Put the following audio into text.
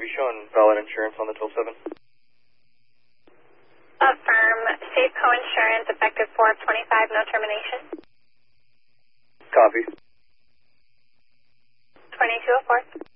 Have you shown valid insurance on the 12-7? Affirm. Safeco Insurance effective 4/25, no termination. Copy. 2204.